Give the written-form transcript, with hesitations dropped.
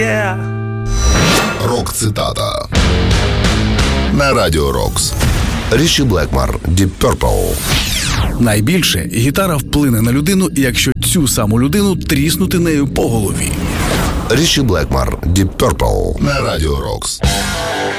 Рок-цитата на Радіо Рокс. Ріші Блекмар, Deep Purple. Найбільше гітара вплине на людину, якщо цю саму людину тріснути нею по голові. Ріші Блекмар, Deep Purple на Радіо Рокс.